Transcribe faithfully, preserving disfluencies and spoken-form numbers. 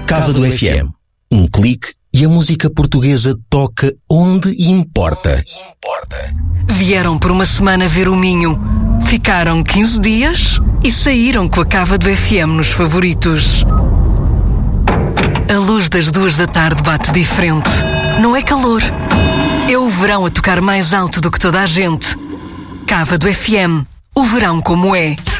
Cávado F M. Um clique e a música portuguesa toca onde importa. Vieram por uma semana ver o Minho, ficaram quinze dias e saíram com a Cávado F M nos favoritos. A luz das duas da tarde bate diferente. Não é calor, é o verão a tocar mais alto do que toda a gente. Cávado F M, o verão como é.